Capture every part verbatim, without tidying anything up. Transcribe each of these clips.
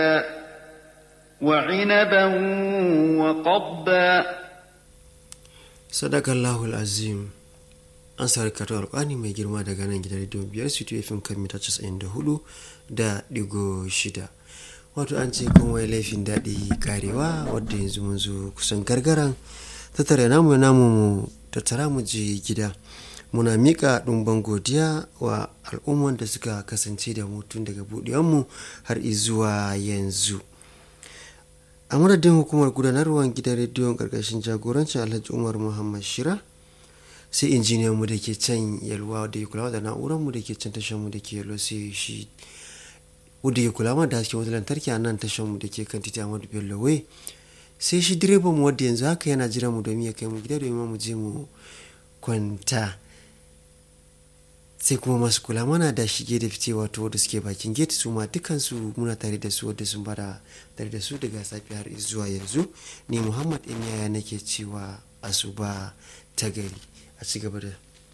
وعنبا وقضبا. Sadakallahu al'azim. An sa karatu alƙwani mai girma daga nan gidan rediyon biyar studio F M kan mita casa'in da hudu da digo shida. Wato an ce kun wai laifin daɗi karewa wadda yanzu mun zo kusan gargaran tattara namu namu mu tattara mu je gida. Muna miƙa ɗumban godiya wa al'umman da suka kasance da mu tun daga buɗewanmu har izuwa yanzu. A madadin hukumar gudanarwar gidan rediyon ƙarƙashin jagorancin Alhaji Umar Muhammad Shira, sai injiniyan mu da ke can yalwa da ya kula da na'urar mu da ke can tashar mu da ke yalwa, sai shi wadda ya kula da hasken wata lantarki a nan tashar mu da ke kan titi Ahmadu Bello Way, sai shi direban mu wadda yanzu haka yana jira mu domin ya kai mu gida domin mu je mu kwanta, sai kuma masu kula mana da shige da fice wato wadda suke bakin gate su ma dukansu muna tare da su wadda sun bada tare da su daga safi har zuwa yanzu. Ni Muhammad ɗin yaya nake cewa asuba ta gari a ci gaba da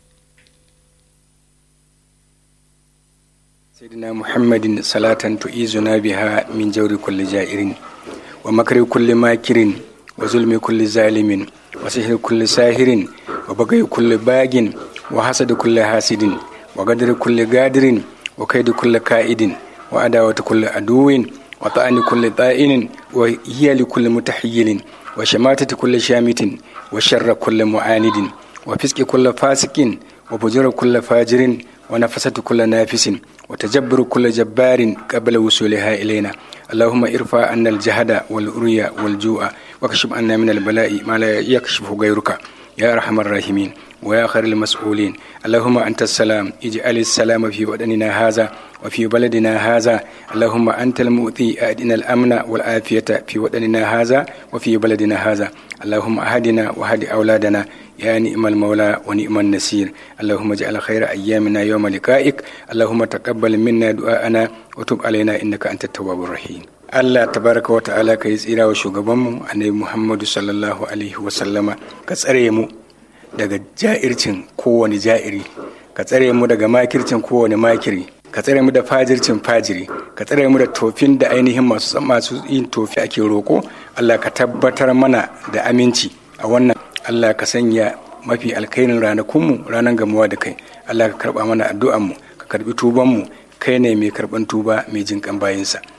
sayyidina Muhammadin salatan tu'izuna biha min jawri kulli ja'irin wa makri kulli makirin wa zulmi kulli zalimin wa sihri kulli sahirin wa bagai kulli bagin wa hasad kulli hasidin wa gadri kulli gadirin wa kaidi kulli ka'idin wa adawati kulli aduwin wa ta'ani kulli ta'inin wa hiyali kulli mutahayyilin wa shamatati kulli shamitin wa sharra kulli mu'anidin wa fisqi kulli fasikin wa bujura kulli fajirin wa nafasati kulli nafisin wa tajabbaru kulli jabbarin qabla wusuliha ilayna. Allahumma irfa anna al-jahda wal urya wal ju'a wa kashif anna min al-bala'i ma la yakshifu ghayruka ya arhamar rahimin ويا خير المسؤولين. اللهم أنت السلام اجعل السلام في وطننا هذا وفي بلدنا هذا. اللهم أنت المؤتي أهدنا الأمن والعافية في وطننا هذا وفي بلدنا هذا. اللهم أهدنا وهد أولادنا يا نعم المولى ونعم النصير. اللهم اجعل خير أيامنا يوم لقائك. اللهم تقبل منا دعاءنا وتب علينا إنك أنت التواب الرحيم. Allah tabaraka wa ta'ala ka yi tsira wa shugabanmu annabi Muhammadu sallallahu alaihi wa sallama, ka tsare mu daga ja'ircin kowane ja'iri, ka tsare mu daga makircin kowane makiri, ka tsare mu da fajircin fajiri, ka tsare mu da tofin da ainihin masu masu yin tofi ake roko. Allah ka tabbatar mana da aminci a wannan. Allah ka sanya mafi alkhairin ranakunmu ranar gamuwa da kai. Allah ka karba mana addu'anmu, ka karbi tubanmu, kai ne mai karban tuba mai jinkan bayinsa.